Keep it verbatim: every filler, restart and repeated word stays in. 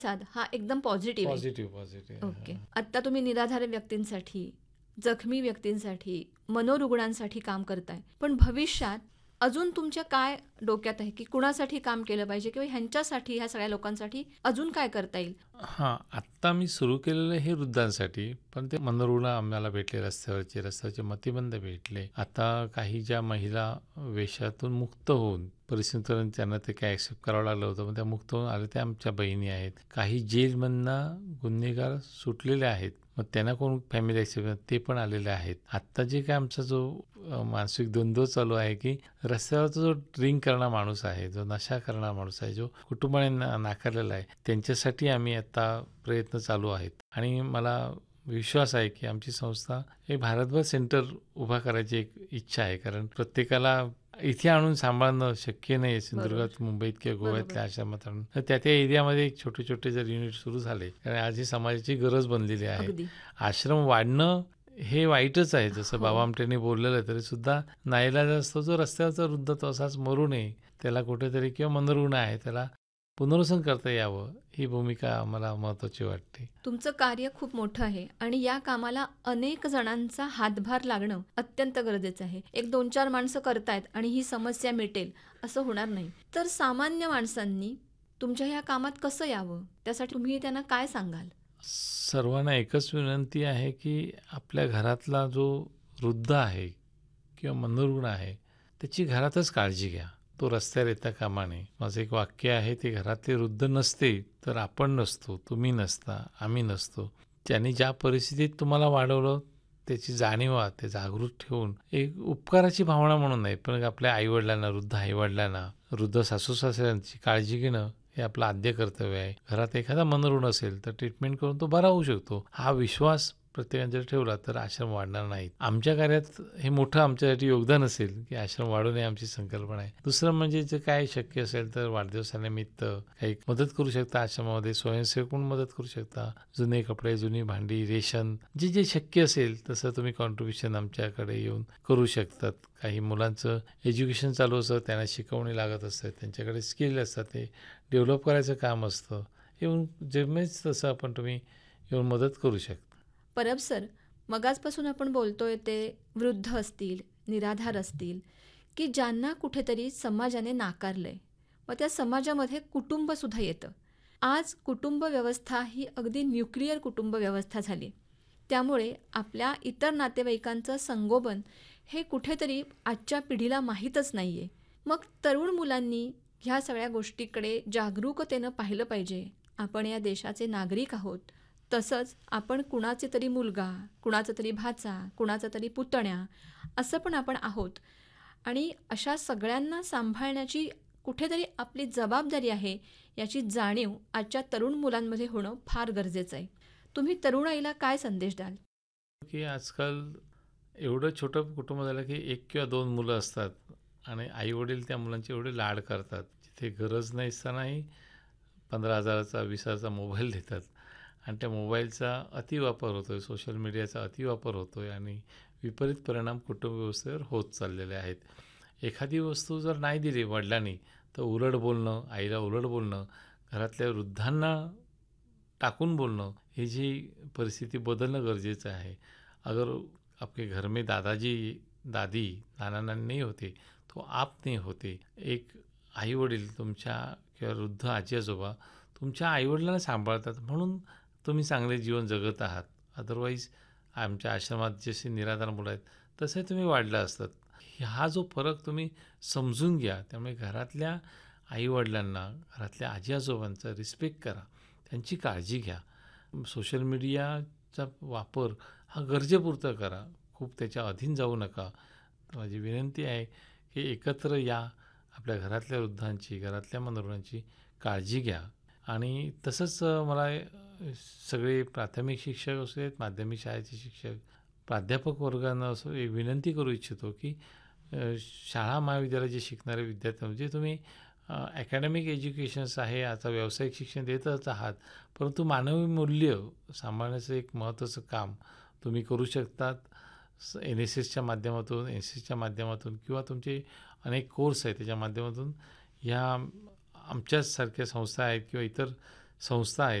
साध हा एकदम पॉझिटिव्ह आहे. Positive positive okay. आत्ता तुम्ही निराधार व्यक्तींसाठी, जखमी व्यक्तींसाठी, मनोरुग्णांसाठी काम करताय. पण भविष्यात अजून तुमच्या काय डोक्यात आहे की कुणासाठी काम केलं पाहिजे किंवा ह्यांच्यासाठी, ह्या सगळ्या लोकांसाठी अजून काय करता येईल? हां, आत्ता मी सुरू केलेलं हे वृद्धांसाठी, पण ते मनोरुग्ण आम्हाला भेटले, रस्त्यावरचे रस्त्यावरचे मतिमंद भेटले. आता काही ज्या महिला वेशातून मुक्त होऊन, परिस्थितीवरून त्यांना ते काय ॲक्सेप्ट करावं लागलं होतं, पण त्या मुक्त होऊन आल्या, त्या आमच्या बहिणी आहेत. काही जेलमधनं गुन्हेगार सुटलेले आहेत, मग त्यांना कोण फॅमिली ॲक्सेप्ट ते पण आलेले आहेत. आत्ता जे काय आमचा जो अ, मानसिक द्वंद्व चालू आहे की रस्त्यावरचा जो ड्रिंक करणारा माणूस आहे, जो नशा करणारा माणूस आहे, जो कुटुंबाने ना नाकारलेला आहे, त्यांच्यासाठी आम्ही आता प्रयत्न चालू आहेत. आणि मला विश्वास आहे की आमची संस्था हे भारतभर सेंटर उभा करायची एक इच्छा आहे. कारण प्रत्येकाला इथे आणून सांभाळणं शक्य नाही आहे. सिंधुदुर्गात, मुंबईत किंवा गोव्यातल्या आश्रमात आणून. तर त्या त्या एरियामध्ये एक छोटे छोटे जर युनिट सुरू झाले, कारण आज ही समाजाची गरज बनलेली आहे. अगदी. आश्रम वाढणं हे वाईटच आहे. जसं हो. बाबा आमट्यांनी बोललेलं आहे, तरी सुद्धा नाईलाज असतो जो रस्त्यावरचा वृद्ध तो असाच मरू नये, त्याला कुठेतरी किंवा मनोरुग्ण आहे त्याला पुनर्वसन करता यावं, ही भूमिका मला महत्त्वाची वाटते. तुमचं कार्य खूप मोठं आहे आणि या कामाला अनेक जणांचा हातभार लागणं अत्यंत गरजेचं आहे. एक दोन चार माणसं करतायत आणि ही समस्या मिटेल असं होणार नाही. तर सामान्य माणसांनी तुमच्या ह्या कामात कसं यावं, त्यासाठी तुम्ही त्यांना काय सांगाल? सर्वांना एकच विनंती आहे की आपल्या घरातला जो वृद्ध आहे किंवा मनोरुग्ण आहे, त्याची घरातच काळजी घ्या. तो रस्त्यावर येता कामा नये. माझं एक वाक्य आहे, ते घरातले वृद्ध नसते तर आपण नसतो, तुम्ही नसता, आम्ही नसतो. त्यांनी ज्या परिस्थितीत तुम्हाला वाढवलं त्याची जाणीव, ते जागृत ठेवून एक उपकाराची भावना म्हणून नाही, पण आपल्या आईवडिलांना, वृद्ध आईवडिलांना, वृद्ध सासू सासऱ्यांची काळजी घेणं हे आपलं आद्य कर्तव्य आहे. घरात एखादा मनोरुग्ण असेल तर ट्रीटमेंट करून तो बरा होऊ शकतो. हा विश्वास प्रत्येकाने जर ठेवला तर आश्रम वाढणार नाहीत. आमच्या कार्यात हे मोठं आमच्यासाठी योगदान असेल की आश्रम वाढू नये, आमची संकल्पना आहे. दुसरं म्हणजे जे काय शक्य असेल तर वाढदिवसानिमित्त काही मदत करू शकता. आश्रमामध्ये स्वयंसेवक म्हणून मदत करू शकता. जुने कपडे, जुनी भांडी, रेशन, जे जे शक्य असेल तसं तुम्ही कॉन्ट्रीब्युशन आमच्याकडे येऊन करू शकतात. काही मुलांचं एज्युकेशन चालू असतं, त्यांना शिकवणी लागत असते, त्यांच्याकडे स्किल असतात, ते डेव्हलप करायचं काम असतं. येऊन जमेच तसं आपण तुम्ही येऊन मदत करू शकता. परब सर, मगाचपासून आपण बोलतोय ते वृद्ध असतील, निराधार असतील, की ज्यांना कुठेतरी समाजाने नाकारलंय. मग त्या समाजामध्ये कुटुंबसुद्धा येतं. आज कुटुंब व्यवस्था ही अगदी न्यूक्लिअर कुटुंब व्यवस्था झाली. त्यामुळे आपल्या इतर नातेवाईकांचं संगोपन हे कुठेतरी आजच्या पिढीला माहीतच नाही आहे. मग तरुण मुलांनी ह्या सगळ्या गोष्टीकडे जागरूकतेनं पाहिलं पाहिजे. आपण या देशाचे नागरिक आहोत. तसंच आपण कुणाचे तरी मुलगा, कुणाचा तरी भाचा, कुणाचा तरी पुतण्या असं पण आपण आहोत. आणि अशा सगळ्यांना सांभाळण्याची कुठेतरी आपली जबाबदारी आहे, याची जाणीव आजच्या तरुण मुलांमध्ये होणं फार गरजेचं आहे. तुम्ही तरुणाईला काय संदेश द्याल? की आजकाल एवढं छोटं कुटुंब झालं की एक किंवा दोन मुलं असतात आणि आईवडील त्या मुलांचे एवढे लाड करतात. जिथे गरज नसतानाही पंधरा हजाराचा, वीस हजाराचा मोबाईल देतात आणि त्या मोबाईलचा अतिवापर होतो आहे, सोशल मीडियाचा अतिवापर होतो आहे आणि विपरीत परिणाम कुटुंब व्यवस्थेवर होत चाललेले आहेत. एखादी वस्तू जर नाही दिली वडिलांनी तर उलट बोलणं, आईला उलट बोलणं, घरातल्या वृद्धांना टाकून बोलणं, ही जी परिस्थिती बदलणं गरजेचं आहे. अगर आपके घर में दादाजी, दादी, नाना नानी नहीं होते तो आप नहीं होते. एक आईवडील तुमच्या किंवा वृद्ध आजी आजोबा तुमच्या आईवडिलांना सांभाळतात म्हणून तुम्ही चांगले जीवन जगत आहात. अदरवाईज आमच्या आश्रमात जसे निराधार मुलं आहेत तसे तुम्ही वाढला असतात. हा जो फरक तुम्ही समजून घ्या. त्यामुळे घरातल्या आईवडिलांना, घरातल्या आजी आजोबांचा रिस्पेक्ट करा, त्यांची काळजी घ्या. सोशल मीडियाचा वापर हा गरजेपुरता करा, खूप त्याच्या अधीन जाऊ नका. माझी विनंती आहे की एकत्र या, आपल्या घरातल्या वृद्धांची, घरातल्या मनोरुग्णांची काळजी घ्या. आणि तसंच मला सगळे प्राथमिक शिक्षक असू देत, माध्यमिक शाळेचे शिक्षक, प्राध्यापक वर्गांना असं एक विनंती करू इच्छितो की शाळा महाविद्यालयात जे शिकणारे विद्यार्थी म्हणजे तुम्ही ॲकॅडमिक एज्युकेशन्स आहे, आता व्यावसायिक शिक्षण देतच आहात, परंतु मानवी मूल्य सांभाळण्याचं एक महत्त्वाचं काम तुम्ही करू शकतात. एन एस एसच्या माध्यमातून, एन एस एसच्या माध्यमातून किंवा तुमचे अनेक कोर्स आहेत त्याच्या माध्यमातून ह्या आमच्याचसारख्या संस्था आहेत किंवा इतर संस्था आहेत